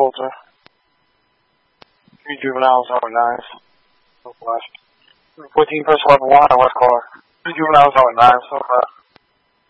Coulter. 3 juveniles are 9s. West. 14 first level 1 on West Clark. 3 juveniles are 9 so far.